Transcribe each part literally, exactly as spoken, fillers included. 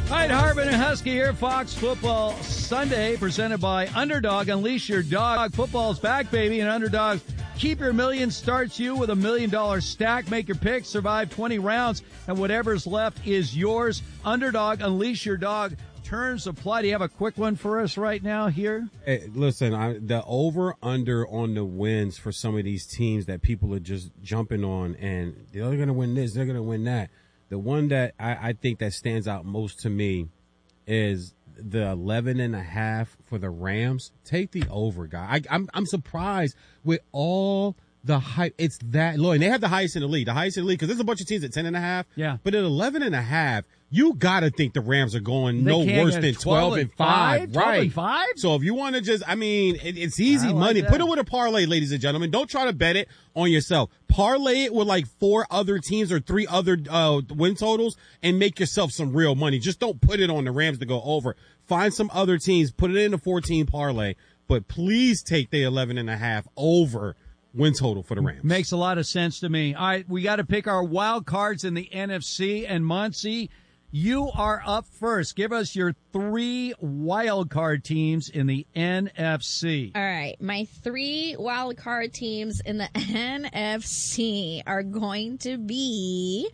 All right, Harbin and Husky here. Fox Football Sunday, presented by Underdog. Unleash your dog. Football's back, baby, and Underdog. Keep your million starts you with a million dollar stack. Make your picks, survive twenty rounds, and whatever's left is yours. Underdog, unleash your dog. Terms apply. Do you have a quick one for us right now here? Hey, listen, I, the over-under on the wins for some of these teams that people are just jumping on, and they're going to win this, they're going to win that. The one that I, I think that stands out most to me is the eleven and a half for the Rams. Take the over, guy. I, I'm I'm surprised with all the hype. It's that low, and they have the highest in the league, the highest in the league, because there's a bunch of teams at ten and a half. Yeah, but at eleven and a half, you gotta think the Rams are going they no worse than twelve and five, twelve right? And five. So if you want to just, I mean, it, it's easy like money. that. Put it with a parlay, ladies and gentlemen. Don't try to bet it on yourself. Parlay it with like four other teams or three other uh win totals and make yourself some real money. Just don't put it on the Rams to go over. Find some other teams, put it in a fourteen parlay, but please take the eleven and a half over win total for the Rams. Makes a lot of sense to me. All right, we got to pick our wild cards in the N F C, and Monty, you are up first. Give us your three wild card teams in the N F C. All right, my three wild card teams in the N F C are going to be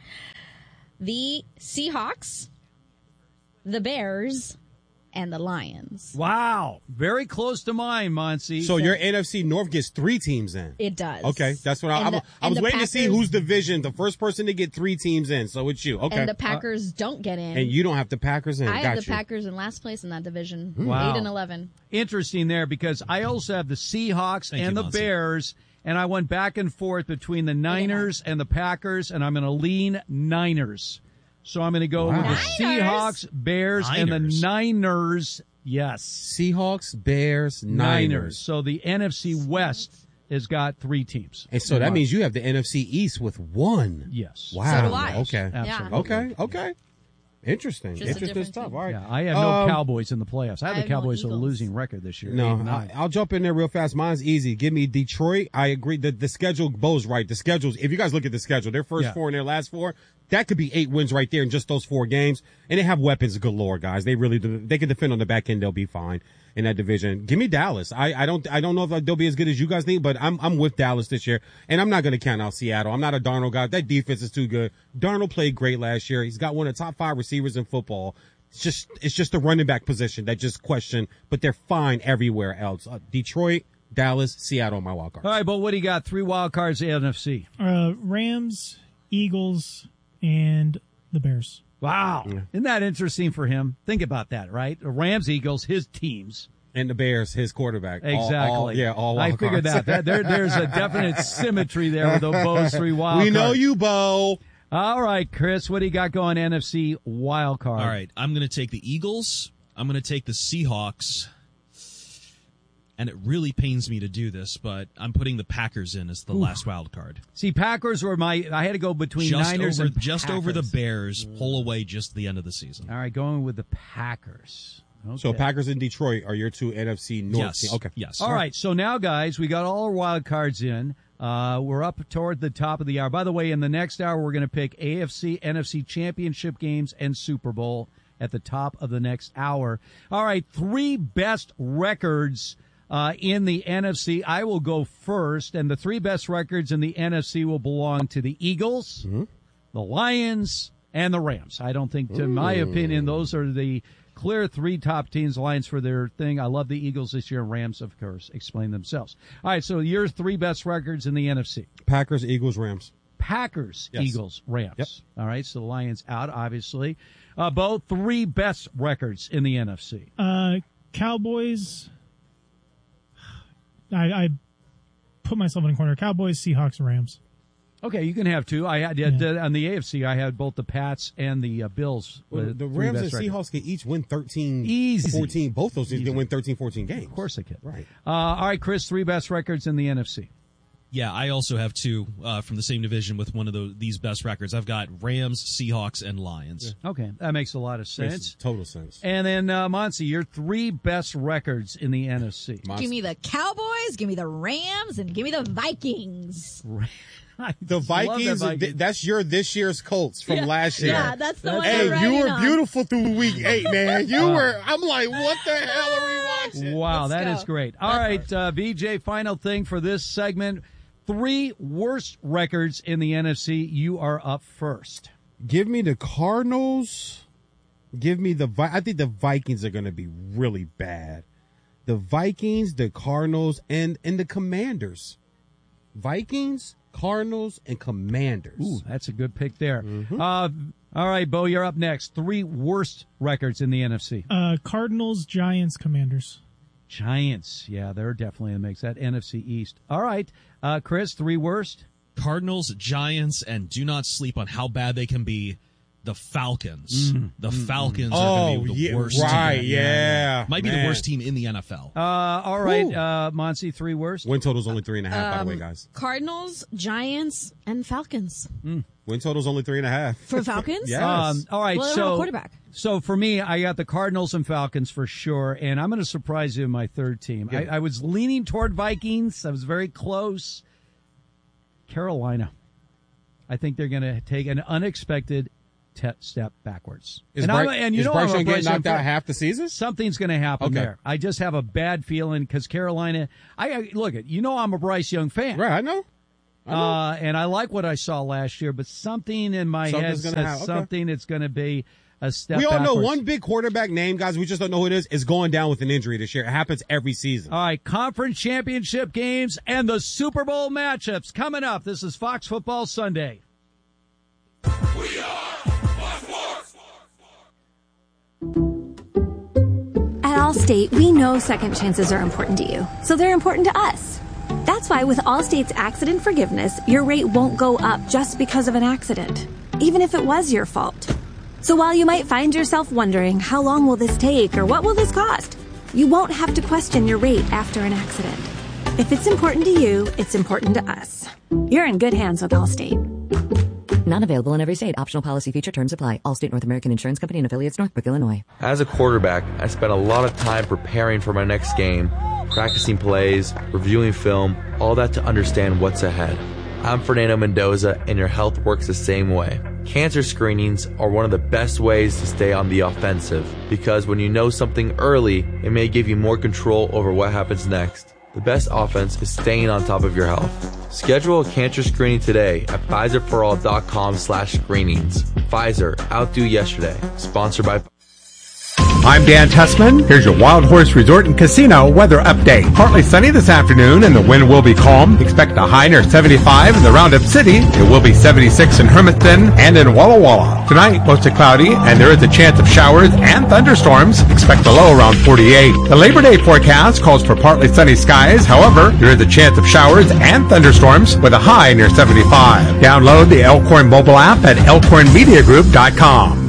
the Seahawks, the Bears, and the Lions. Wow. Very close to mine, Monty. So your N F C North gets three teams in. It does. Okay, that's what I, And I, the- I was and the waiting to see Packers- whose division, the first person to get three teams in. So it's you. Okay. And the Packers don't get in. And you don't have the Packers in. I Got have the you. Packers in last place in that division. Wow. eight and eleven. Interesting there, because I also have the Seahawks Thank and you, the Monty. Bears, and I went back and forth between the Niners and the Packers, and I'm going to lean Niners. So I'm going to go Wow. with the Niners? Seahawks, Bears, and the Niners. Niners. Yes. Seahawks, Bears, Niners. So the N F C West has got three teams. And so that means you have the N F C East with one. Yes. Wow. So do I. Okay. Absolutely. Okay. Okay. Interesting. Just a Interesting different stuff. team. All right. Yeah, I have no Um, Cowboys in the playoffs. I have I the have no Cowboys with a Eagles. losing record this year. eight No, and I, nine. I'll jump in there real fast. Mine's easy. Give me Detroit. I agree. The the schedule, Bo's right. The schedules, if you guys look at the schedule, their first Yeah. four and their last four, that could be eight wins right there in just those four games. And they have weapons galore, guys. They really do. They can defend on the back end. They'll be fine in that division. Give me Dallas. I, I don't I don't know if they'll be as good as you guys think, but I'm I'm with Dallas this year. And I'm not going to count out Seattle. I'm not a Darnold guy. That defense is too good. Darnold played great last year. He's got one of the top five receivers in football. It's just it's just the running back position that just question, but they're fine everywhere else. Uh, Detroit, Dallas, Seattle, my wild cards. All right, but what do you got? Three wild cards, N F C. Uh, Rams, Eagles, and the Bears. Wow. Yeah. Isn't that interesting for him? Think about that, right? The Rams, Eagles, his teams. And the Bears, his quarterback. All- Exactly. all- yeah, all I wild figured cards. that. that there, there's a definite symmetry there with those three wild We cards. know you, Bo. All right, Chris, what do you got going N F C wild card? All right, I'm going to take the Eagles. I'm going to take the Seahawks. And it really pains me to do this, but I'm putting the Packers in as the last wild card. See, Packers were my, I had to go between Just Niners over, and just over the Packers. Bears, pull away just the end of the season. All right, going with the Packers. Okay. So Packers and Detroit are your two N F C North Yes. teams. Okay. Yes. All right, so now, guys, we got all our wild cards in. Uh, we're up toward the top of the hour. By the way, in the next hour, we're going to pick A F C, N F C championship games and Super Bowl at the top of the next hour. All right, three best records uh, in the N F C. I will go first, and the three best records in the N F C will belong to the Eagles, Mm-hmm. the Lions, and the Rams. I don't think, to my opinion, those are the clear three top teams. Lions for their thing. I love the Eagles this year. Rams, of course, explain themselves. All right, so your three best records in the N F C. Packers, Eagles, Rams. Packers, Yes. Eagles, Rams. Yep. All right, so the Lions out, obviously. Uh, both three best records in the N F C. Uh, Cowboys. I, I put myself in a corner. Cowboys, Seahawks, Rams. Okay, you can have two. I had Yeah. on the A F C. I had both the Pats and the uh, Bills. Well, with the three Rams and best records. Seahawks can each win thirteen, Easy. fourteen. Both those teams Easy. can win thirteen, fourteen games. Of course they can. Right. Uh, all right, Chris, three best records in the N F C. Yeah, I also have two uh, from the same division with one of the, these best records. I've got Rams, Seahawks, and Lions. Okay, that makes a lot of Makes sense. total sense. And then, uh, Monty, your three best records in the N F C. My- Give me the Cowboys, give me the Rams, and give me the Vikings. The Vikings, Vikings. th- that's your this year's Colts from Yeah. last year. Yeah, that's the one. Hey, they're you riding were on. beautiful through week eight, man. You were, I'm like, what the hell are we watching? Wow, Let's that go. is great. All right, uh, V J, final thing for this segment. Three worst records in the N F C. You are up first. Give me the Cardinals. Give me the, Vi- I think the Vikings are going to be really bad. The Vikings, the Cardinals, and, and the Commanders. Vikings, Cardinals, and Commanders. Ooh, that's a good pick there. Mm-hmm. Uh, all right, Bo, you're up next. Three worst records in the N F C. Uh, Cardinals, Giants, Commanders. Giants. Yeah, they're definitely in the mix. That N F C East. All right, uh, Chris, three worst. Cardinals, Giants, and do not sleep on how bad they can be. The Falcons. Mm. The Falcons Oh, are going to be the yeah, worst right, team. yeah. Might be man. the worst team in the N F L. Uh, all right, Ooh. uh, Monty, three worst. Win total's only three and a half, by the way, Um, guys. Cardinals, Giants, and Falcons. Win total's only three and a half. For Falcons? Yes. Um, all right, Well, they don't have so a quarterback. so for me, I got the Cardinals and Falcons for sure, and I'm going to surprise you in my third team. I, I was leaning toward Vikings. I was very close. Carolina. I think they're going to take an unexpected te- step backwards. Is, and, Bry- I'm- and you is know Bryce I'm a Young getting Bryce Young knocked out fan. half the season? Something's going to happen Okay. there. I just have a bad feeling because Carolina. I, I look at you know I'm a Bryce Young fan, Right, I know. I know. uh, and I like what I saw last year, but something in my Something's head gonna says happen. Okay. something it's going to be a step. We all know backwards. one big quarterback name, guys. We just don't know who it is. Is going down with an injury this year. It happens every season. All right, conference championship games and the Super Bowl matchups coming up. This is Fox Football Sunday. At Allstate, we know second chances are important to you, so they're important to us. That's why with Allstate's accident forgiveness, your rate won't go up just because of an accident, even if it was your fault. So while you might find yourself wondering, how long will this take or what will this cost? You won't have to question your rate after an accident. If it's important to you, it's important to us. You're in good hands with Allstate. Not available in every state. Optional policy feature terms apply. Allstate North American Insurance Company and affiliates, Northbrook, Illinois. As a quarterback, I spent a lot of time preparing for my next game, practicing plays, reviewing film, all that to understand what's ahead. I'm Fernando Mendoza, and your health works the same way. Cancer screenings are one of the best ways to stay on the offensive, because when you know something early, it may give you more control over what happens next. The best offense is staying on top of your health. Schedule a cancer screening today at Pfizer for all dot com slash screenings. Pfizer, outdo yesterday. Sponsored by... I'm Dan Tussman. Here's your Wild Horse Resort and Casino weather update. Partly sunny this afternoon and the wind will be calm. Expect a high near seventy-five in the Roundup City. It will be seventy-six in Hermiston and in Walla Walla. Tonight, mostly cloudy and there is a chance of showers and thunderstorms. Expect a low around forty-eight. The Labor Day forecast calls for partly sunny skies. However, there is a chance of showers and thunderstorms with a high near seventy-five. Download the Elkhorn mobile app at elkhorn media group dot com.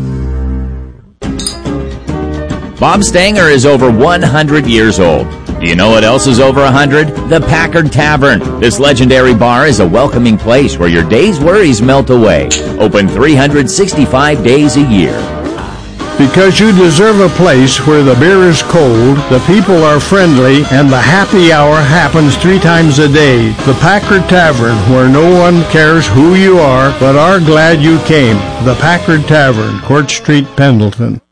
Bob Stanger is over one hundred years old. Do you know what else is over one hundred? The Packard Tavern. This legendary bar is a welcoming place where your day's worries melt away. Open three hundred sixty-five days a year. Because you deserve a place where the beer is cold, the people are friendly, and the happy hour happens three times a day. The Packard Tavern, where no one cares who you are, but are glad you came. The Packard Tavern, Court Street, Pendleton.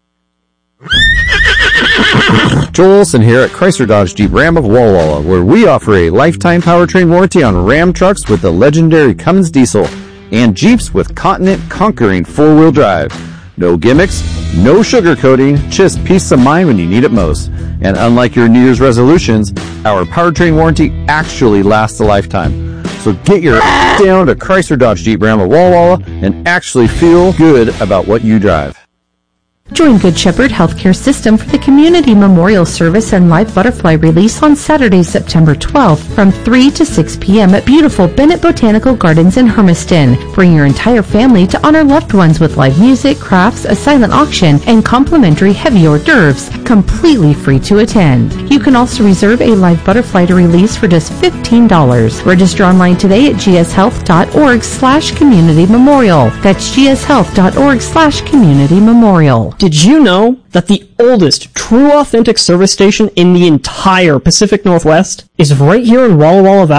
Joel Olson here at Chrysler Dodge Jeep Ram of Walla Walla, where we offer a lifetime powertrain warranty on Ram trucks with the legendary Cummins diesel and Jeeps with Continent conquering four-wheel drive. No gimmicks, no sugarcoating, just peace of mind when you need it most. And unlike your New Year's resolutions, our powertrain warranty actually lasts a lifetime. So get your ass down to Chrysler Dodge Jeep Ram of Walla Walla and actually feel good about what you drive. Join Good Shepherd Healthcare System for the Community Memorial Service and Live Butterfly Release on Saturday, September twelfth from three to six p.m. at beautiful Bennett Botanical Gardens in Hermiston. Bring your entire family to honor loved ones with live music, crafts, a silent auction, and complimentary heavy hors d'oeuvres, completely free to attend. You can also reserve a live butterfly to release for just fifteen dollars. Register online today at gshealth.org slash community memorial. That's gshealth.org slash community memorial. Did you know that the oldest true authentic service station in the entire Pacific Northwest is right here in Walla Walla Valley?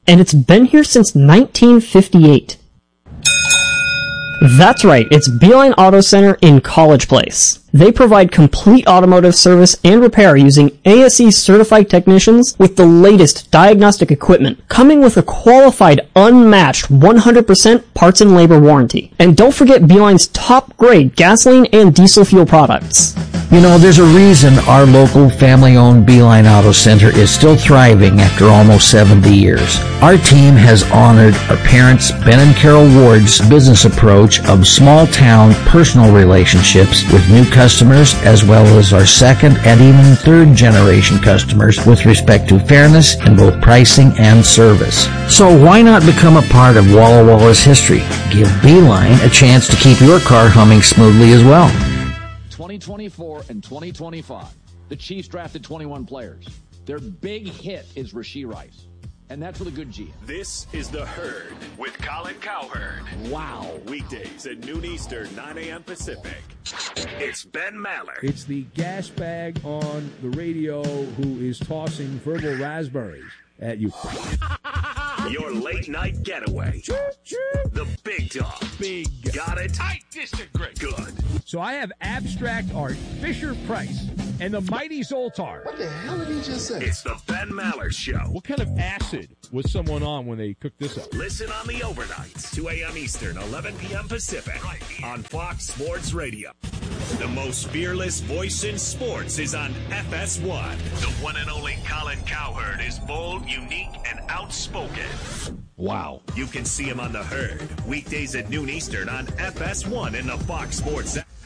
and it's been here since nineteen fifty-eight. That's right, it's Beeline Auto Center in College Place. They provide complete automotive service and repair using A S E certified technicians with the latest diagnostic equipment, coming with a qualified, unmatched one hundred percent parts and labor warranty. And don't forget Beeline's top grade gasoline and diesel fuel products. You know, there's a reason our local family-owned Beeline Auto Center is still thriving after almost seventy years. Our team has honored our parents, Ben and Carol Ward's business approach of small-town personal relationships with new customers, as well as our second and even third-generation customers with respect to fairness in both pricing and service. So why not become a part of Walla Walla's history? Give Beeline a chance to keep your car humming smoothly as well. twenty twenty-four and twenty twenty-five, the Chiefs drafted twenty-one players. Their big hit is Rashee Rice, and that's with a good G M. This is The Herd with Colin Cowherd. Wow. Weekdays at noon Eastern, nine a.m. Pacific. It's Ben Maller. It's the gas bag on the radio who is tossing verbal raspberries at you. Your late night getaway. The big dog. Big. Got it? I disagree. Good. So I have abstract art, Fisher-Price, and the mighty Zoltar. What the hell did he just say? It's the Ben Maller Show. What kind of acid was someone on when they cooked this up? Listen on the overnights, two a.m. Eastern, eleven p.m. Pacific, on Fox Sports Radio. The most fearless voice in sports is on F S one. The one and only Colin Cowherd is bold, unique, and outspoken. Wow. You can see him on The Herd, weekdays at noon Eastern on F S one in the Fox Sports app.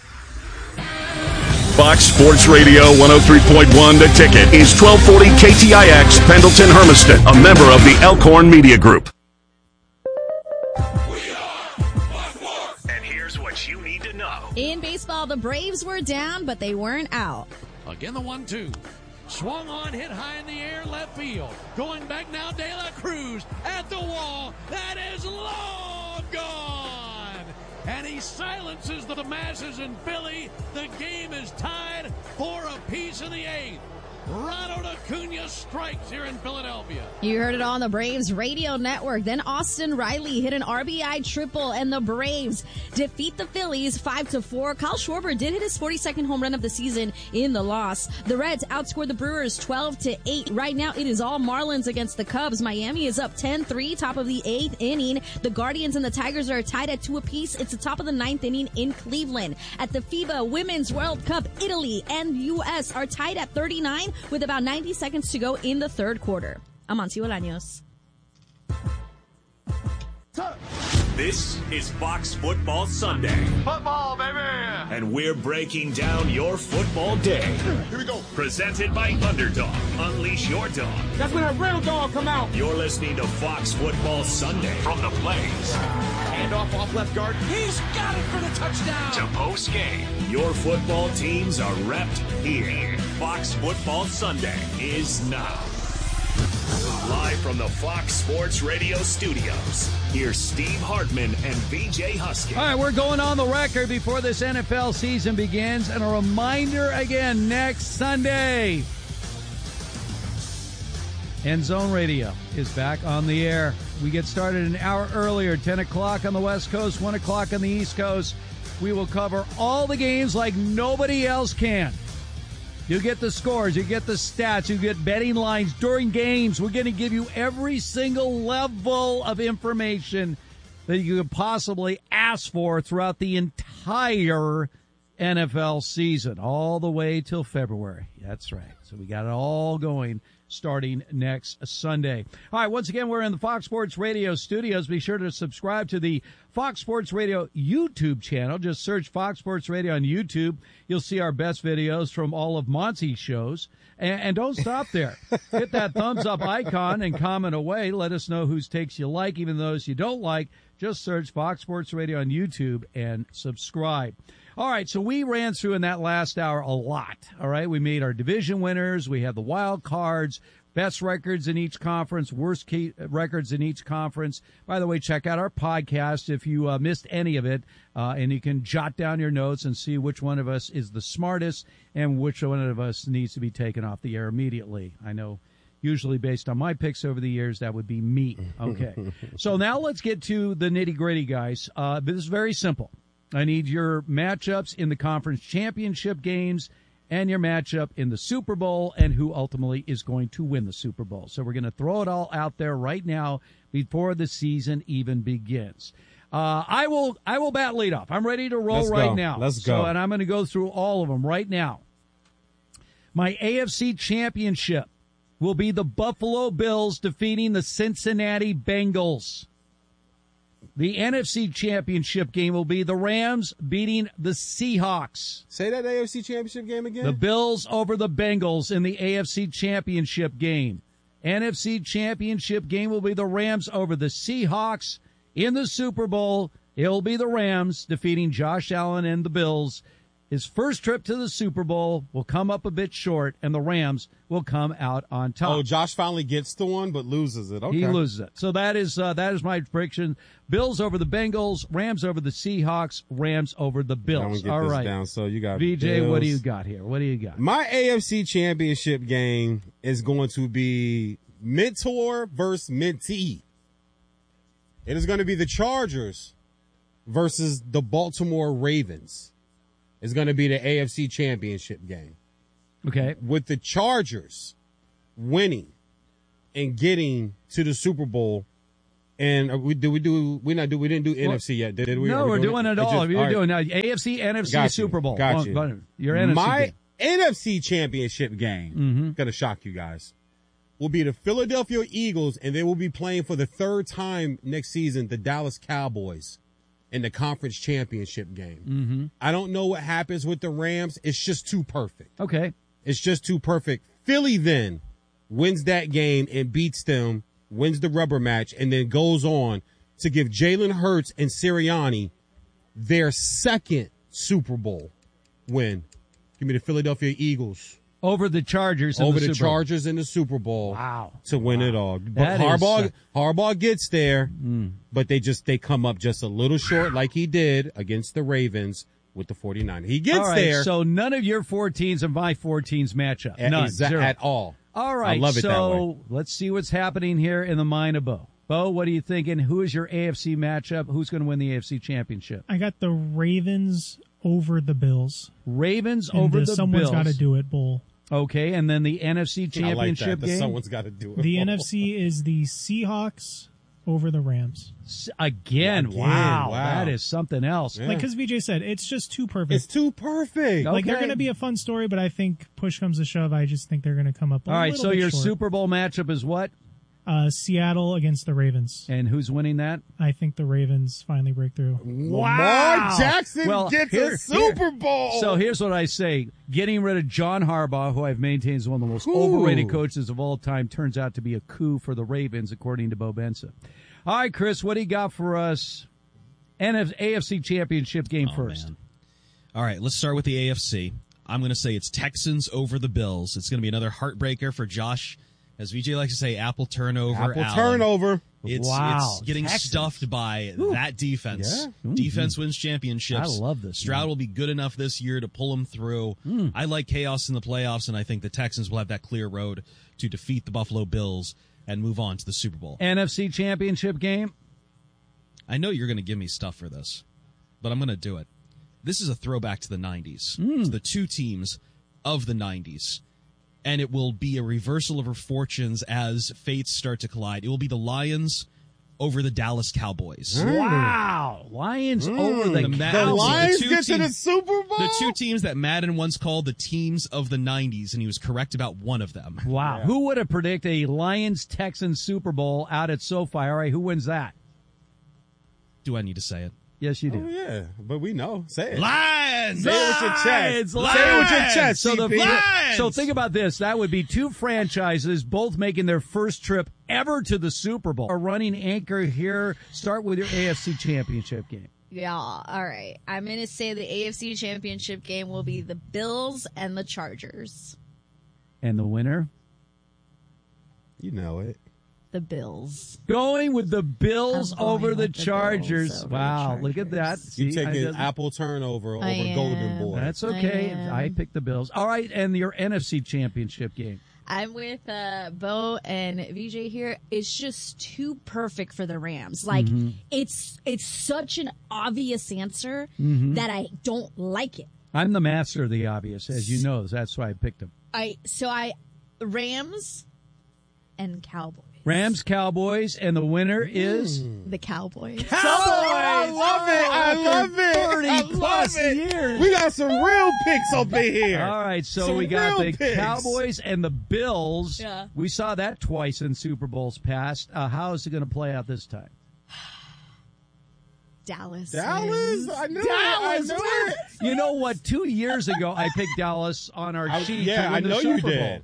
Fox Sports Radio one oh three point one The Ticket is twelve forty K T I X Pendleton Hermiston, a member of the Elkhorn Media Group. And here's what you need to know. In baseball, the Braves were down, but they weren't out. Again, the one two. Swung on, hit high in the air, left field. Going back now, De La Cruz at the wall. That is long gone. And he silences the masses in Philly. The game is tied for a piece in the eighth. Ronald Acuna strikes here in Philadelphia. You heard it on the Braves radio network. Then Austin Riley hit an R B I triple, and the Braves defeat the Phillies five to four. Kyle Schwarber did hit his forty-second home run of the season in the loss. The Reds outscored the Brewers twelve to eight. Right now, it is all Marlins against the Cubs. Miami is up ten three, top of the eighth inning. The Guardians and the Tigers are tied at two apiece. It's the top of the ninth inning in Cleveland. At the FIBA Women's World Cup, Italy and U S are tied at thirty-nine with about ninety seconds to go in the third quarter. Amancio Bolaños. This is Fox Football Sunday. Football, baby! And we're breaking down your football day. Here we go. Presented by Underdog. Unleash your dog. That's when a real dog come out. You're listening to Fox Football Sunday from the Blaze. Hand off off left guard. He's got it for the touchdown. To post game. Your football teams are repped here. Fox Football Sunday is now. Live from the Fox Sports Radio studios, here's Steve Hartman and V J Husky. All right, we're going on the record before this N F L season begins. And a reminder again, next Sunday, End Zone Radio is back on the air. We get started an hour earlier, ten o'clock on the West Coast, one o'clock on the East Coast. We will cover all the games like nobody else can. You get the scores, you get the stats, you get betting lines during games. We're going to give you every single level of information that you could possibly ask for throughout the entire N F L season, all the way till February. That's right. So we got it all going starting next Sunday. All right, once again, we're in the Fox Sports Radio studios. Be sure to subscribe to the Fox Sports Radio YouTube channel. Just search Fox Sports Radio on YouTube. You'll see our best videos from all of Monty's shows. And, and don't stop there. Hit that thumbs up icon and comment away. Let us know whose takes you like, even those you don't like. Just search Fox Sports Radio on YouTube and subscribe. All right, so we ran through in that last hour a lot, all right? We made our division winners. We had the wild cards, best records in each conference, worst key records in each conference. By the way, check out our podcast if you uh, missed any of it, uh, and you can jot down your notes and see which one of us is the smartest and which one of us needs to be taken off the air immediately. I know Usually based on my picks over the years, that would be me. Okay. So now let's get to the nitty-gritty, guys. Uh, this is very simple. I need your matchups in the conference championship games and your matchup in the Super Bowl and who ultimately is going to win the Super Bowl. So we're going to throw it all out there right now before the season even begins. Uh, I will I will bat lead off. I'm ready to roll Let's right go. now. Let's go. So, and I'm going to go through all of them right now. My A F C championship will be the Buffalo Bills defeating the Cincinnati Bengals. The N F C championship game will be the Rams beating the Seahawks. Say that A F C championship game again. The Bills over the Bengals in the A F C championship game. N F C championship game will be the Rams over the Seahawks. In the Super Bowl, it'll be the Rams defeating Josh Allen and the Bills. His first trip to the Super Bowl will come up a bit short, and the Rams will come out on top. Oh, Josh finally gets the one, but loses it. Okay. He loses it. So that is uh, that is my prediction. Bills over the Bengals, Rams over the Seahawks, Rams over the Bills. Get All this right. Down. So you got V J, Bills. what do you got here? What do you got? My A F C championship game is going to be mentor versus mentee. It is going to be the Chargers versus the Baltimore Ravens. It's going to be the A F C championship game. Okay. With the Chargers winning and getting to the Super Bowl. And we do we do we not do we didn't do Well, N F C yet, did we? No, Are we we're doing it all. just- You're right. doing now A F C, N F C, Got you. Super Bowl. Got Oh, you. but Your N F C My game. N F C championship game, Mm-hmm. gonna shock you guys, will be the Philadelphia Eagles, and they will be playing for the third time next season the Dallas Cowboys in the conference championship game. Mm-hmm. I don't know what happens with the Rams. It's just too perfect. Okay. It's just too perfect. Philly then wins that game and beats them, wins the rubber match, and then goes on to give Jalen Hurts and Sirianni their second Super Bowl win. Give me the Philadelphia Eagles. Over the Chargers. in Over the, the, Super Bowl. Chargers in the Super Bowl. Wow. To win it all. But That is, Harbaugh uh, Harbaugh gets there, but they just they come up just a little short like he did against the Ravens with the 49ers. He gets All right, there. So none of your fourteens and my fourteens match up. At- None. exa- Zero. at all. All right. I love it so that way. let's see what's happening here in the mind of Bo. Bo, what are you thinking? Who is your A F C matchup? Who's going to win the A F C championship? I got the Ravens over the Bills. Ravens And over the the Someone's Bills. Got to do it bowl. Okay, and then the N F C I like championship that. game. Someone's got to do it. The N F C is the Seahawks over the Rams. S- Again, Again, wow, wow. that is something else. Yeah. Like, because V J said, it's just too perfect. It's too perfect. Like, they're Okay. going to be a fun story, but I think push comes to shove, I just think they're going to come up a All right, little so bit your short. Super Bowl matchup is what? Uh, Seattle against the Ravens. And who's winning that? I think the Ravens finally break through. Lamar Jackson Well, gets here- a Super Bowl. So here's what I say. Getting rid of John Harbaugh, who I've maintained is one of the most Ooh. overrated coaches of all time, turns out to be a coup for the Ravens, according to Bo Benson. All right, Chris, what do you got for us? N F- A F C championship game Oh, first. man. All right, let's start with the A F C. I'm going to say it's Texans over the Bills. It's going to be another heartbreaker for Josh. As V J likes to say, apple turnover. Apple Allen. turnover. It's, Wow, it's getting Texans. stuffed by that defense. Yeah. Defense wins championships. I love this, Stroud man. will be good enough this year to pull them through. I like chaos in the playoffs, and I think the Texans will have that clear road to defeat the Buffalo Bills and move on to the Super Bowl. N F C championship game? I know you're going to give me stuff for this, but I'm going to do it. This is a throwback to the nineties. Hmm. To the two teams of the nineties. And it will be a reversal of our fortunes as fates start to collide. It will be the Lions over the Dallas Cowboys. Wow. Lions over the, The Ma- The Cowboys. Lions two get to the teams- Super Bowl. The two teams that Madden once called the teams of the nineties, and he was correct about one of them. Wow. Who would have predicted a Lions-Texans Super Bowl out at SoFi? All right, who wins that? Do I need to say it? Yes, you do. Oh, yeah, but we know. Say it. Lions! Say it with your Lions! chest. Say it with your chest. So, the, C P. Lions! so think about this. That would be two franchises both making their first trip ever to the Super Bowl. Our running anchor here. Start with your A F C championship game. Yeah, all right. I'm going to say the A F C championship game will be the Bills and the Chargers. And the winner? You know it. The Bills. Going with the Bills I'm going over the with the Chargers. Bills over the Wow, look at that. You See, I taking doesn't- apple turnover I over Golden am. Boy. That's okay. I am. I picked the Bills. All right, and your N F C championship game. I'm with uh, Bo and V J here. It's just too perfect for the Rams. Like Mhm. it's it's such an obvious answer Mhm. that I don't like it. I'm the master of the obvious, as you know. That's why I picked him. I so I Rams and Cowboys. Rams, Cowboys, and the winner is The Cowboys. Cowboys. I love it. I love it. thirty I love plus it. years. We got some real picks up in here. All right, so Some we got real the picks. Cowboys and the Bills. Yeah. We saw that twice in Super Bowls past. Uh, how is it going to play out this time? Dallas. Dallas? wins. I knew Dallas it. I knew it. You know what? Two years ago, I picked Dallas on our I- sheet yeah, to win I the know Super you Bowl. did.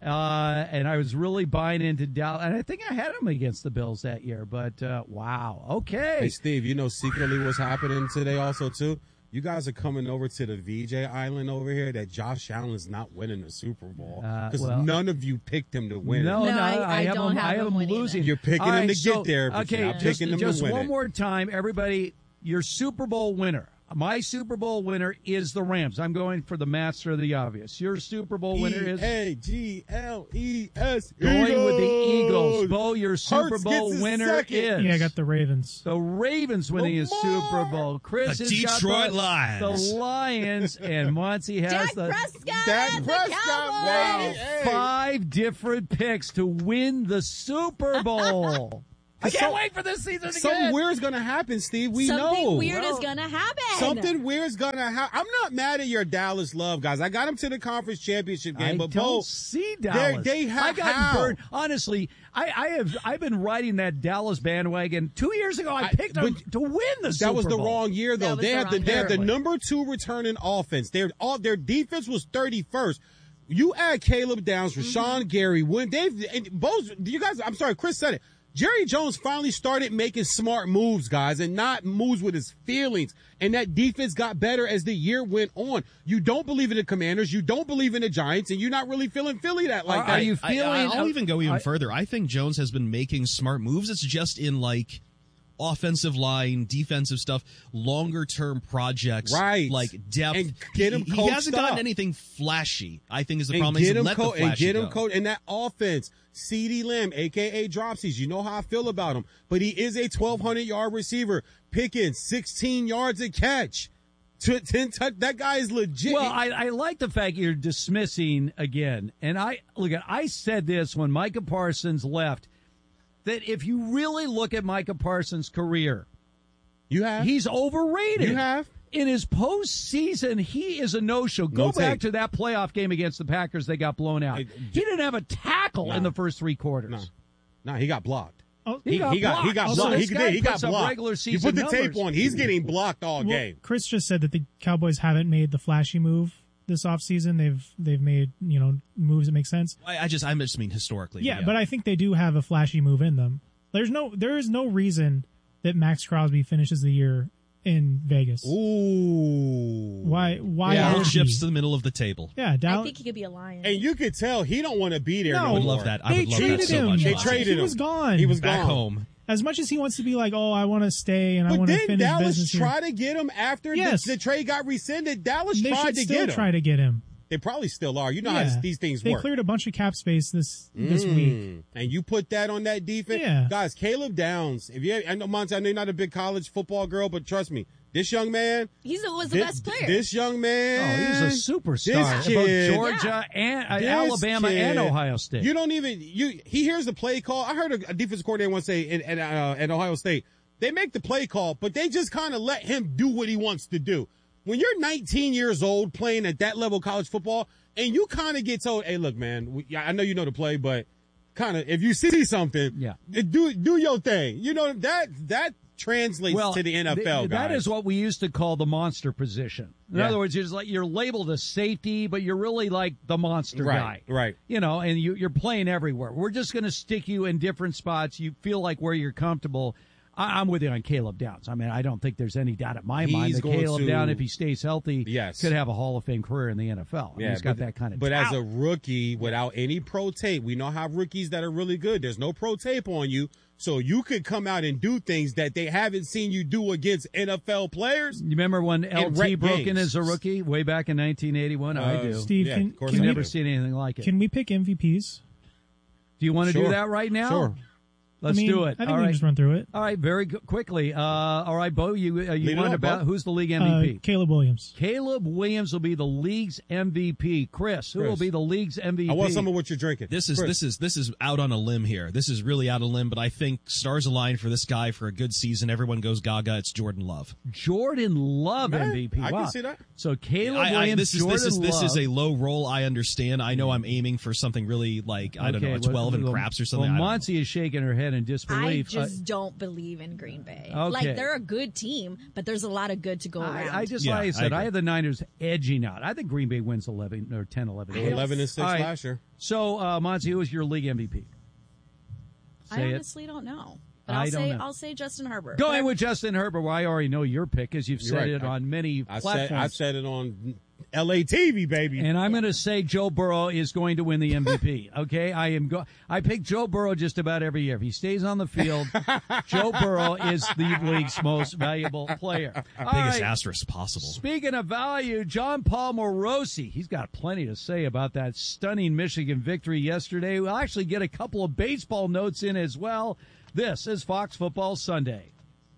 Uh, and I was really buying into Dallas, and I think I had them against the Bills that year. But uh, wow, okay. Hey, Steve, you know secretly what's happening today also, too? You guys are coming over to the V J Island over here that Josh Allen's not winning the Super Bowl Uh, because well- none of you picked him to win. No, it. no, No, I, I- I have don't him. have I have him him winning losing. it. You're picking All him right, to so- get there, but okay, you're not just, picking him just to win one it. more time, everybody. Your Super Bowl winner. My Super Bowl winner is the Rams. I'm going for the master of the obvious. Your Super Bowl winner is E A G L E S. going with the Eagles. Bo, your Super Hurts Bowl gets his winner second. is Yeah, I got the Ravens. the Ravens winning his Super Bowl. Chris The has got Detroit the, Lions. The Lions, and Muncie has Dak the Prescott. Dak and the Prescott, Cowboys. baby. Hey. five different picks to win the Super Bowl. I can't So- wait for this season to Something get. weird's gonna happen, Steve. We Something know. weird Well, is gonna happen. Something weird's gonna happen. I'm not mad at your Dallas love, guys. I got him to the conference championship game, I but don't Bo, see they're- Dallas. they have I got how? burned. Honestly, I, I have. I've been riding that Dallas bandwagon. Two years ago, I I- picked them but to win the Super That Bowl. was the wrong year, though. That was They the had the wrong they had the year. number two returning offense. Their all their defense was thirty-first. You add Caleb Downs, Rashawn Gary, when they've and both you guys. I'm sorry, Chris said it. Jerry Jones finally started making smart moves, guys, and not moves with his feelings. And that defense got better as the year went on. You don't believe in the Commanders, you don't believe in the Giants, and you're not really feeling Philly that like Are- that. are you I, feeling? I, will even go even I- further. I think Jones has been making smart moves. It's just in like offensive line, defensive stuff, longer term projects, Right. Like depth. And get him he, he coached hasn't gotten up. anything flashy. I think is the and problem. get He's him let co- the and flashy get him go. coach in that offense. CeeDee Lamb, aka Dropsies, you know how I feel about him, but he is a twelve hundred yard receiver, picking sixteen yards a catch. To ten touch, that guy is legit. Well, I, I like the fact you're dismissing again. And I look at. I said this when Micah Parsons left. That if you really look at Micah Parsons' career, you have he's overrated. You have. In his postseason, he is a no-show. Go No back tape. to that playoff game against the Packers. They got blown out. Hey, He didn't have a tackle Nah. in the first three quarters. No, no, he got blocked. Oh, He He, got he got he got blocked. blocked. So He, this did. guy he got puts up blocked. regular You season put the tape numbers. on. He's getting blocked all well, game. Chris just said that the Cowboys haven't made the flashy move this offseason. They've they've made, you know, moves that make sense. I, I just I just mean historically. Yeah, but I think they do have a flashy move in them. There's no there is no reason that Max Crosby finishes the year in Vegas. Ooh. Why why yeah, would chips he? to the middle of the table. Yeah, I Dallas. think he could be a Lion. And you could tell he don't want to be there. No. No, I would more. love that. I They would love that traded so him. much. They traded he him. was gone. He was Back gone. home. As much as he wants to be like, oh, I want to stay and I But want to then finish Dallas business here. tried to get him after Yes. the, the trade got rescinded. Dallas They tried should to still get him. try to get him. They probably still are. You know Yeah. how these things They work. cleared a bunch of cap space this this Mm. week. And you put that on that defense. Yeah. Guys, Caleb Downs. If you, I know Monty, I know you're not a big college football girl, but trust me, this young man. He was the this, best player. This young man. Oh, he's a superstar. This kid, Both Georgia and uh, this Alabama kid, and Ohio State. You don't even you. He hears the play call. I heard a, a defensive coordinator once say in, in, uh, at Ohio State, they make the play call, but they just kind of let him do what he wants to do. When you're nineteen years old playing at that level of college football, and you kind of get told, "Hey, look, man, we, I know you know the play, but kind of if you see something, Yeah. do do your thing." You know that that translates well, to the N F L. th- that guys. is what we used to call the monster position. In Yeah. other words, you're just like you're labeled a safety, but you're really like the monster Right, guy. right. You know, and you, you're playing everywhere. We're just going to stick you in different spots. You feel like where you're comfortable. I, I'm with you on Caleb Downs. I mean, I don't think there's any doubt in my He's mind that going Caleb to- Downs, if he stays healthy, Yes. could have a Hall of Fame career in the N F L. I mean, he's got but, that kind of But as a talent. rookie, without any pro tape, we know how rookies that are really good. There's no pro tape on you. So you could come out and do things that they haven't seen you do against N F L players. You remember when L T rec broke in games. as a rookie way back in nineteen eighty-one? Uh, I do. Steve, Yeah, can, of course can I've we, never seen anything like it. can we pick M V Ps? Do you want to Sure. do that right now? Sure. Let's I mean, do it. I think All we right. can just run through it. All right, very good, quickly. Uh, all right, Bo, you uh, you Lead it wanted up, about Bo. who's the league M Uh, V P? Caleb Williams. Caleb Williams will be the league's M V P. Chris, who Chris. will be the league's M V P? I want some of what you're drinking. This is Chris. this is this is out on a limb here. This is really out on a limb, but I think stars align for this guy for a good season. Everyone goes gaga. It's Jordan Love. Jordan Love Man, M V P. I wow. can see that. So Caleb I, I, Williams, this is Jordan this is this is Love. a low roll. I understand. I know I'm aiming for something really like I don't Okay, know, a well, twelve and well, craps or something. Well, I don't know. Monty is shaking her head in I disbelief. just don't believe in Green Bay. Okay. Like, they're a good team, but there's a lot of good to go around. I, I just, Yeah, like I I said, I, agree. have the Niners edging out. I think Green Bay wins eleven or ten, eleven. They were eleven and six All right. last year. So, uh, Monty, who is your league M V P? I Say it. honestly don't know. But I I'll don't say know. I'll say Justin Herbert. Going But with Justin Herbert. Well, I already know your pick because you've You're said right. it I- on many I platforms. said I said it on L A T V, baby. And I'm going to say Joe Burrow is going to win the M V P. Okay, I am. Go- I pick Joe Burrow just about every year. If he stays on the field, Joe Burrow is the league's most valuable player. All Biggest right. asterisk possible. Speaking of value, John Paul Morosi, he's got plenty to say about that stunning Michigan victory yesterday. We'll actually get a couple of baseball notes in as well. This is Fox Football Sunday.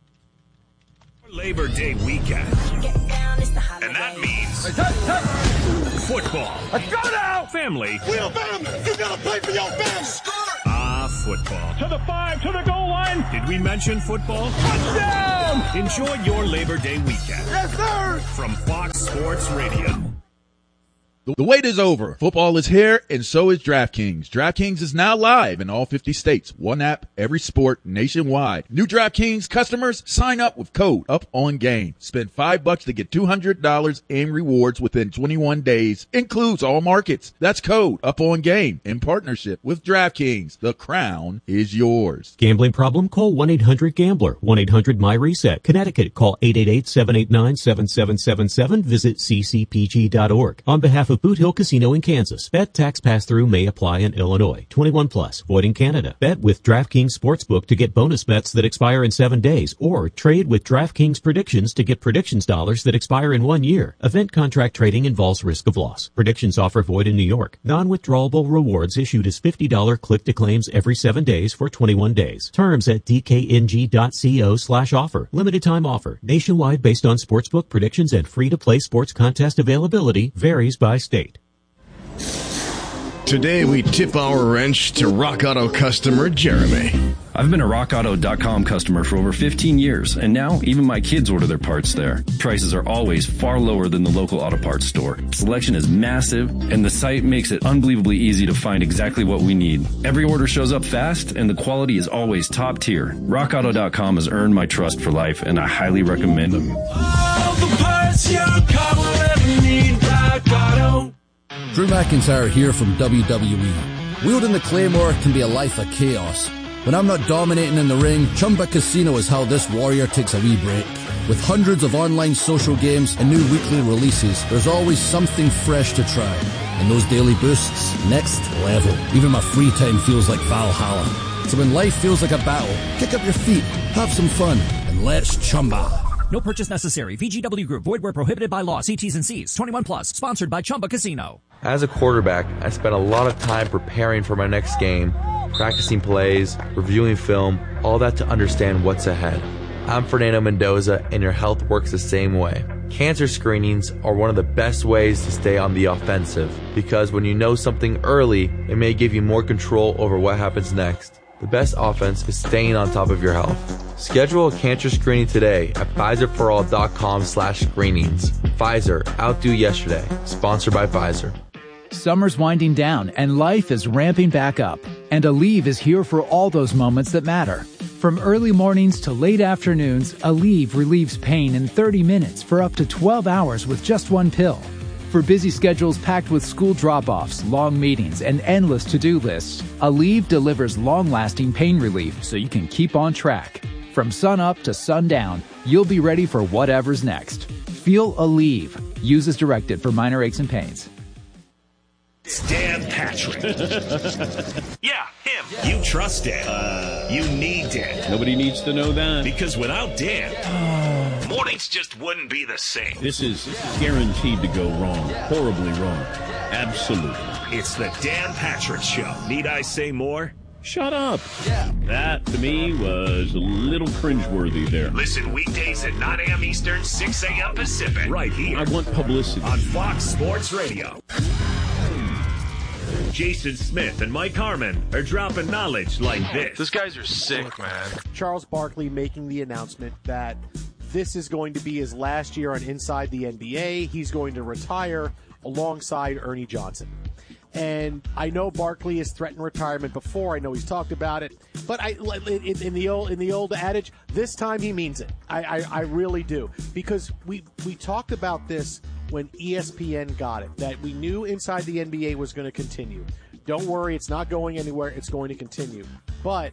Labor Day weekend. And that means football. Let's go now! Family. We're a family. You gotta play for your family. Ah, football. To the five, to the goal line. Did we mention football? Touchdown! Enjoy your Labor Day weekend. Yes, sir. From Fox Sports Radio. The wait is over. Football is here, and so is DraftKings. DraftKings is now live in all fifty states. One app, every sport, nationwide. New DraftKings customers, sign up with code UPONGAME. Spend five bucks to get two hundred dollars in rewards within twenty-one days. Includes all markets. That's code UPONGAME in partnership with DraftKings. The crown is yours. Gambling problem? Call one eight hundred gambler. one eight hundred my reset. Connecticut. Call eight eight eight, seven eight nine, seven seven seven seven. Visit c c p g dot org. On behalf of Boot Hill Casino in Kansas. Bet tax pass-through may apply in Illinois. twenty-one plus. Void in Canada. Bet with DraftKings Sportsbook to get bonus bets that expire in seven days. Or trade with DraftKings Predictions to get predictions dollars that expire in one year. Event contract trading involves risk of loss. Predictions offer void in New York. Non-withdrawable rewards issued as fifty dollars click-to-claims every seven days for twenty-one days. Terms at d k n g dot co slash offer. Limited time offer. Nationwide based on sportsbook predictions and free-to-play sports contest availability. Varies by state. Today we tip our wrench to Rock Auto customer Jeremy. I've been a rock auto dot com customer for over fifteen years, and now even my kids order their parts there. Prices are always far lower than the local auto parts store. Selection is massive, and the site makes it unbelievably easy to find exactly what we need. Every order shows up fast, and the quality is always top tier. rock auto dot com has earned my trust for life, and I highly recommend them. All the parts your car will ever need, Rock Auto. Drew McIntyre here from W W E. Wielding the Claymore can be a life of chaos. When I'm not dominating in the ring, Chumba Casino is how this warrior takes a wee break. With hundreds of online social games and new weekly releases, there's always something fresh to try. And those daily boosts, next level. Even my free time feels like Valhalla. So when life feels like a battle, kick up your feet, have some fun, and let's Chumba. No purchase necessary. V G W Group. Void where prohibited by law. See T's and C's. twenty-one plus. Sponsored by Chumba Casino. As a quarterback, I spent a lot of time preparing for my next game, practicing plays, reviewing film, all that to understand what's ahead. I'm Fernando Mendoza, and your health works the same way. Cancer screenings are one of the best ways to stay on the offensive, because when you know something early, it may give you more control over what happens next. The best offense is staying on top of your health. Schedule a cancer screening today at Pfizer for all dot com slash screenings. Pfizer, outdo yesterday. Sponsored by Pfizer. Summer's winding down and life is ramping back up. And Aleve is here for all those moments that matter. From early mornings to late afternoons, Aleve relieves pain in thirty minutes for up to twelve hours with just one pill. For busy schedules packed with school drop-offs, long meetings, and endless to-do lists, Aleve delivers long-lasting pain relief so you can keep on track. From sun up to sundown, you'll be ready for whatever's next. Feel Aleve. Use as directed for minor aches and pains. It's Dan Patrick. Yeah, him. You trust Dan. Uh, you need Dan. Nobody needs to know that. Because without Dan, mornings just wouldn't be the same. This is guaranteed to go wrong. Horribly wrong. Absolutely. It's the Dan Patrick Show. Need I say more? Shut up. That, to me, was a little cringeworthy there. Listen weekdays at nine a.m. Eastern, six a.m. Pacific. Right here. I want publicity. On Fox Sports Radio. Jason Smith and Mike Harmon are dropping knowledge like this. Those guys are sick, man. Charles Barkley making the announcement that this is going to be his last year on Inside the N B A. He's going to retire alongside Ernie Johnson. And I know Barkley has threatened retirement before. I know he's talked about it, but I in, in the old in the old adage, this time he means it. I, I, I really do, because we we talked about this when E S P N got it, that we knew Inside the N B A was going to continue. Don't worry, it's not going anywhere. It's going to continue, but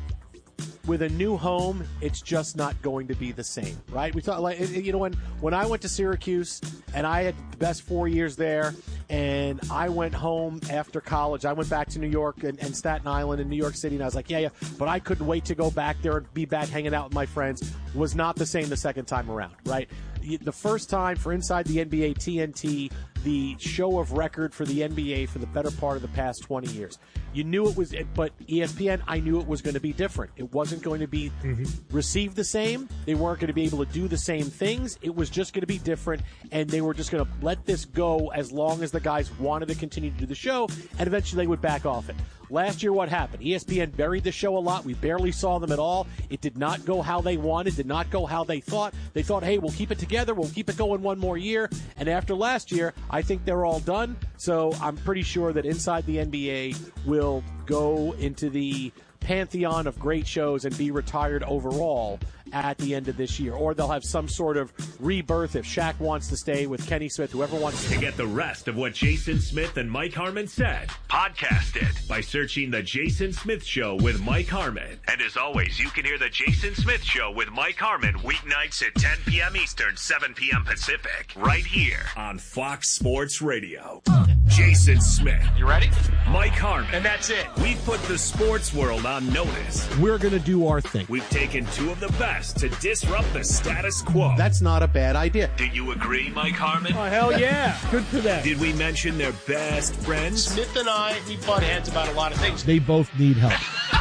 with a new home, it's just not going to be the same, right? We thought, like, you know, when when I went to Syracuse and I had the best four years there, and I went home after college, I went back to New York and, and Staten Island and New York City, and I was like, yeah, yeah, but I couldn't wait to go back there and be back hanging out with my friends. Was not the same the second time around, right? The first time for Inside the N B A T N T, the show of record for the N B A for the better part of the past twenty years. You knew it was, but E S P N, I knew it was going to be different. It wasn't going to be mm-hmm. received the same. They weren't going to be able to do the same things. It was just going to be different, and they were just going to let this go as long as the guys wanted to continue to do the show, and eventually they would back off it. Last year, what happened? E S P N buried the show a lot. We barely saw them at all. It did not go how they wanted, did not go how they thought. They thought, hey, we'll keep it together. We'll keep it going one more year. And after last year, I think they're all done. So I'm pretty sure that Inside the N B A will go into the pantheon of great shows and be retired overall at the end of this year. Or they'll have some sort of rebirth if Shaq wants to stay with Kenny Smith, whoever wants to. To get the rest of what Jason Smith and Mike Harmon said, podcast it by searching The Jason Smith Show with Mike Harmon. And as always, you can hear The Jason Smith Show with Mike Harmon weeknights at ten p.m. Eastern, seven p.m. Pacific, right here on Fox Sports Radio. Jason Smith. You ready? Mike Harmon. And that's it. We put the sports world on notice. We're going to do our thing. We've taken two of the best to disrupt the status quo. That's not a bad idea. Do you agree, Mike Harmon? Oh, hell yeah. Good for them. Did we mention their best friends? Smith and I, we butt heads about a lot of things. They both need help.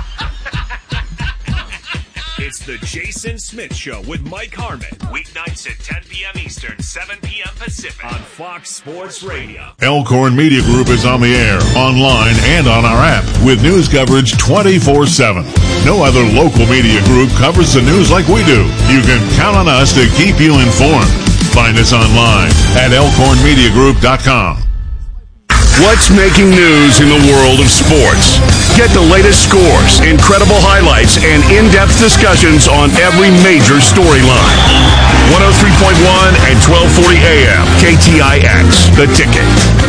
It's the Jason Smith Show with Mike Harmon. Weeknights at ten p.m. Eastern, seven p.m. Pacific on Fox Sports Radio. Elkhorn Media Group is on the air, online, and on our app with news coverage twenty-four seven. No other local media group covers the news like we do. You can count on us to keep you informed. Find us online at elkhorn media group dot com. What's making news in the world of sports? Get the latest scores, incredible highlights, and in-depth discussions on every major storyline. one oh three point one and twelve forty A M, K T I X, The Ticket.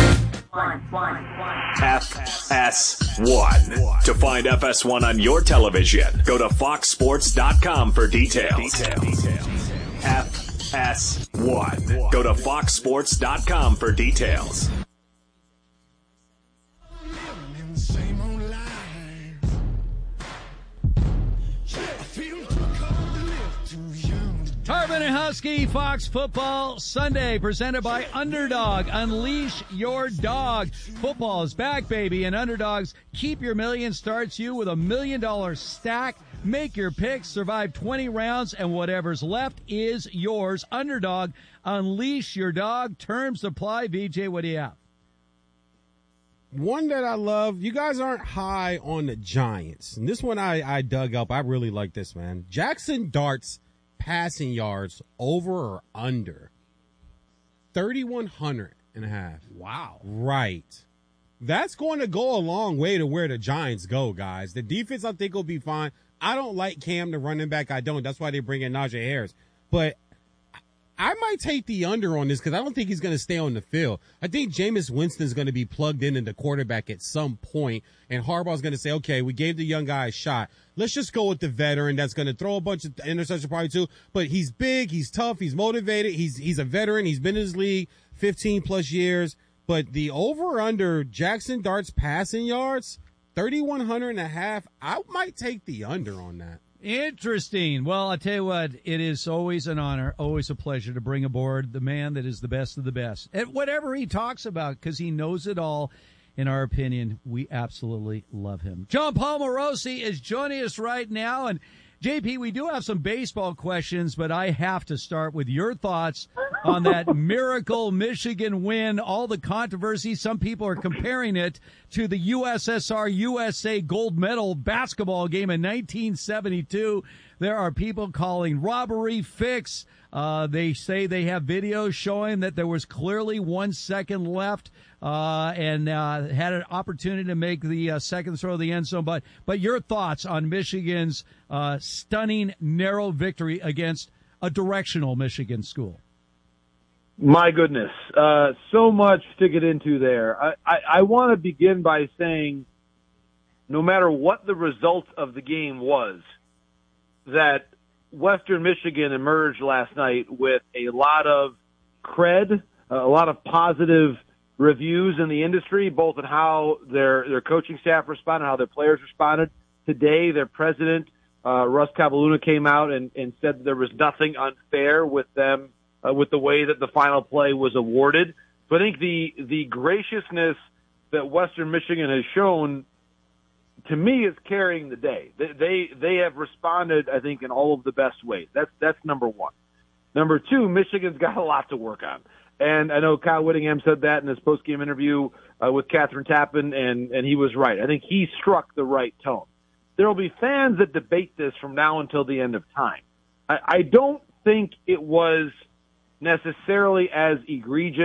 F S one. To find F S one on your television, go to fox sports dot com for details. F S one. Go to fox sports dot com for details. Harmon and Husky, Fox Football Sunday, presented by Underdog. Unleash your dog. Football is back, baby, and Underdogs Keep Your Million starts you with a million dollar stack. Make your picks, survive twenty rounds, and whatever's left is yours. Underdog, unleash your dog. Terms apply. V J, what do you have? One that I love, you guys aren't high on the Giants. And this one I, I dug up. I really like this, man. Jackson Dart's passing yards over or under thirty-one hundred and a half. Wow. Right. That's going to go a long way to where the Giants go, guys. The defense, I think, will be fine. I don't like Cam, the running back. I don't. That's why they bring in Najee Harris. But I might take the under on this because I don't think he's going to stay on the field. I think Jameis Winston is going to be plugged in in the quarterback at some point, and Harbaugh's going to say, okay, we gave the young guy a shot. Let's just go with the veteran that's going to throw a bunch of interceptions probably too. But he's big, he's tough, he's motivated, he's he's a veteran, he's been in his league fifteen plus years. But the over-under Jackson Dart's passing yards, thirty-one hundred and a half, I might take the under on that. Interesting. Well, I tell you what, it is always an honor, always a pleasure to bring aboard the man that is the best of the best. And whatever he talks about, because he knows it all, in our opinion, we absolutely love him. John Paul Morosi is joining us right now. And J P, we do have some baseball questions, but I have to start with your thoughts on that miracle Michigan win, all the controversy. Some people are comparing it to the U S S R U S A gold medal basketball game in nineteen seventy-two. There are people calling robbery fix. Uh, they say they have videos showing that there was clearly one second left, uh, and, uh, had an opportunity to make the uh, second throw of the end zone. But, but your thoughts on Michigan's, uh, stunning narrow victory against a directional Michigan school? My goodness. Uh, so much to get into there. I, I, I want to begin by saying no matter what the result of the game was, that Western Michigan emerged last night with a lot of cred, a lot of positive reviews in the industry, both in how their, their coaching staff responded, how their players responded. Today, their president, uh, Russ Cavaluna, came out and, and said that there was nothing unfair with them, uh, with the way that the final play was awarded. So I think the, the graciousness that Western Michigan has shown, to me, is carrying the day. They, they they have responded, I think, in all of the best ways. That's that's number one. Number two, Michigan's got a lot to work on, and I know Kyle Whittingham said that in his post-game interview uh, with Catherine Tappan, and and he was right. I think he struck the right tone. There will be fans that debate this from now until the end of time. I, I don't think it was necessarily as egregious